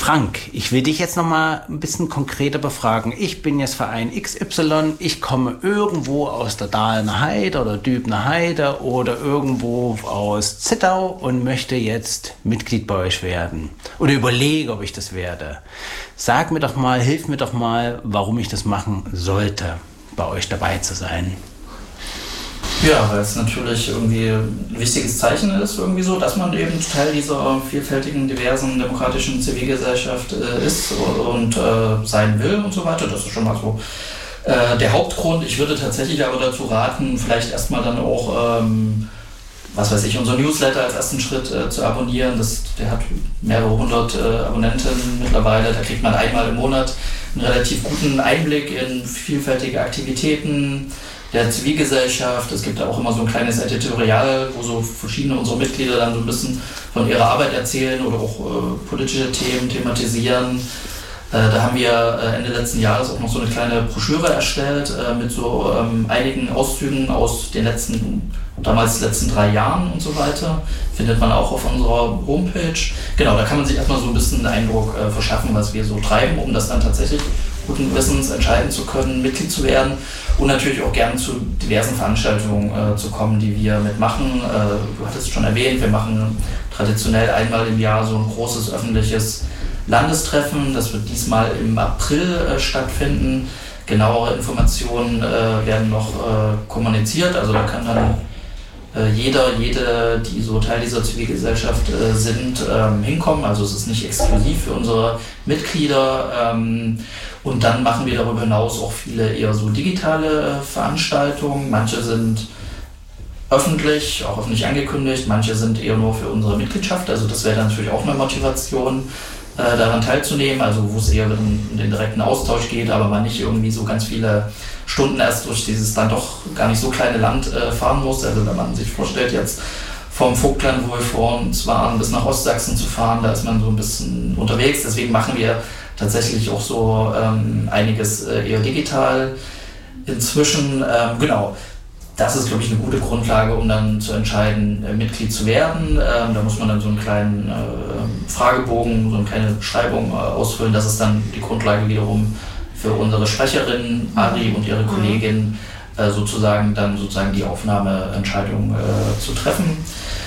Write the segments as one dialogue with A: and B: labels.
A: Frank, ich will dich jetzt noch mal ein bisschen konkreter befragen. Ich bin jetzt Verein XY, ich komme irgendwo aus der Dahlemer Heide oder Dübener Heide oder irgendwo aus Zittau und möchte jetzt Mitglied bei euch werden. Oder überlege, ob ich das werde. Sag mir doch mal, hilf mir doch mal, warum ich das machen sollte, bei euch dabei zu sein.
B: Ja, weil es natürlich irgendwie ein wichtiges Zeichen ist, irgendwie so, dass man eben Teil dieser vielfältigen, diversen, demokratischen Zivilgesellschaft ist und sein will und so weiter. Das ist schon mal so der Hauptgrund. Ich würde tatsächlich aber dazu raten, vielleicht erstmal dann auch, was weiß ich, unser Newsletter als ersten Schritt zu abonnieren. Der hat mehrere hundert Abonnenten mittlerweile. Da kriegt man einmal im Monat einen relativ guten Einblick in vielfältige Aktivitäten der Zivilgesellschaft. Es gibt auch immer so ein kleines Editorial, wo so verschiedene unserer Mitglieder dann so ein bisschen von ihrer Arbeit erzählen oder auch politische Themen thematisieren. Da haben wir Ende letzten Jahres auch noch so eine kleine Broschüre erstellt mit so einigen Auszügen aus den letzten 3 Jahren und so weiter. Findet man auch auf unserer Homepage. Genau, da kann man sich erstmal so ein bisschen einen Eindruck verschaffen, was wir so treiben, um das dann tatsächlich guten Wissens entscheiden zu können, Mitglied zu werden und natürlich auch gerne zu diversen Veranstaltungen zu kommen, die wir mitmachen. Du hattest schon erwähnt, wir machen traditionell einmal im Jahr so ein großes öffentliches Landestreffen. Das wird diesmal im April stattfinden. Genauere Informationen werden noch kommuniziert, also da kann dann jede, die so Teil dieser Zivilgesellschaft sind, hinkommen. Also es ist nicht exklusiv für unsere Mitglieder. Und dann machen wir darüber hinaus auch viele eher so digitale Veranstaltungen. Manche sind öffentlich, auch öffentlich angekündigt. Manche sind eher nur für unsere Mitgliedschaft. Also das wäre dann natürlich auch eine Motivation, daran teilzunehmen. Also wo es eher um den direkten Austausch geht, aber man nicht irgendwie so ganz viele Stunden erst durch dieses dann doch gar nicht so kleine Land fahren muss. Also wenn man sich vorstellt, jetzt vom Vogtland, wo wir vor uns waren, bis nach Ostsachsen zu fahren, da ist man so ein bisschen unterwegs. Deswegen machen wir tatsächlich auch so einiges eher digital inzwischen. Genau, das ist, glaube ich, eine gute Grundlage, um dann zu entscheiden, Mitglied zu werden. Da muss man dann so einen kleinen Fragebogen, so eine kleine Beschreibung ausfüllen. Das ist dann die Grundlage wiederum für unsere Sprecherin Ari und ihre Kollegin sozusagen die Aufnahmeentscheidung zu treffen.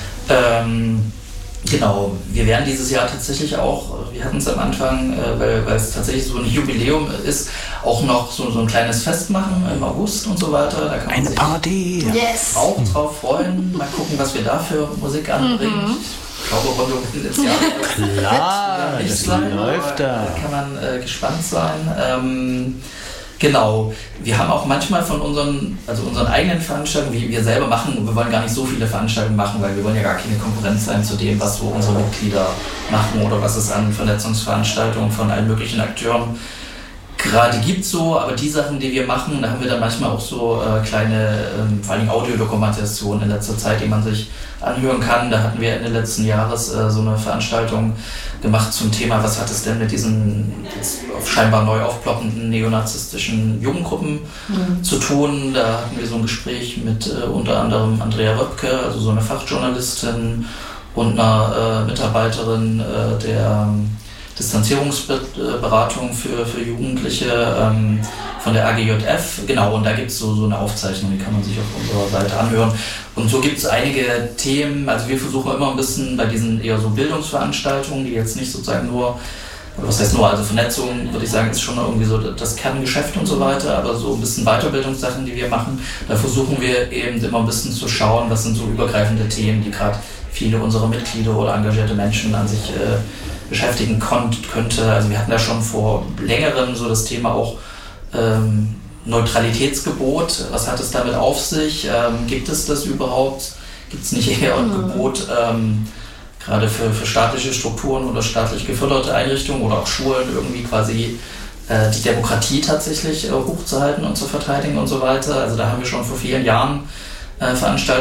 B: Genau, wir werden dieses Jahr tatsächlich auch, wir hatten es am Anfang, weil es tatsächlich so ein Jubiläum ist, auch noch so ein kleines Fest machen im August und so weiter. Da kann man sich
A: Party
B: auch drauf freuen. Mal gucken, was wir da für Musik anbringen. Ich glaube, rund um das Jahr.
A: Klar, das läuft da.
B: Da kann man gespannt sein. Genau, wir haben auch manchmal von unseren eigenen Veranstaltungen, wie wir selber machen, wir wollen gar nicht so viele Veranstaltungen machen, weil wir wollen ja gar keine Konkurrenz sein zu dem, was so unsere Mitglieder machen oder was es an Vernetzungsveranstaltungen von allen möglichen Akteuren gerade gibt so, aber die Sachen, die wir machen, da haben wir dann manchmal auch so kleine, vor allem Audiodokumentationen in letzter Zeit, die man sich anhören kann. Da hatten wir Ende letzten Jahres so eine Veranstaltung gemacht zum Thema, was hat es denn mit diesen scheinbar neu aufploppenden neonazistischen Jugendgruppen zu tun. Da hatten wir so ein Gespräch mit unter anderem Andrea Röpke, also so eine Fachjournalistin und einer Mitarbeiterin der Distanzierungsberatung für Jugendliche von der AGJF. Genau, und da gibt es so eine Aufzeichnung, die kann man sich auf unserer Seite anhören. Und so gibt es einige Themen, also wir versuchen immer ein bisschen bei diesen eher so Bildungsveranstaltungen, die jetzt nicht sozusagen nur, was heißt nur, also Vernetzung, würde ich sagen, ist schon irgendwie so das Kerngeschäft und so weiter, aber so ein bisschen Weiterbildungssachen, die wir machen, da versuchen wir eben immer ein bisschen zu schauen, was sind so übergreifende Themen, die gerade viele unserer Mitglieder oder engagierte Menschen an sich beschäftigen könnte. Also wir hatten da schon vor längerem so das Thema auch Neutralitätsgebot. Was hat es damit auf sich? Gibt es das überhaupt? Gibt es nicht eher ein Gebot, gerade für staatliche Strukturen oder staatlich geförderte Einrichtungen oder auch Schulen irgendwie quasi die Demokratie tatsächlich hochzuhalten und zu verteidigen und so weiter? Also da haben wir schon vor vielen Jahren Veranstaltungen